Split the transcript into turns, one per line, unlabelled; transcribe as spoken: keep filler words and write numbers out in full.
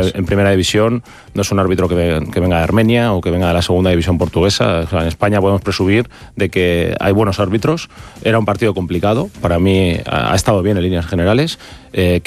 en primera división no es un árbitro que, que venga de Armenia o que venga de la segunda división portuguesa. O sea, en España podemos presumir de que hay buenos árbitros. Era un partido complicado. Para mí ha, ha estado bien en líneas generales. Eh, que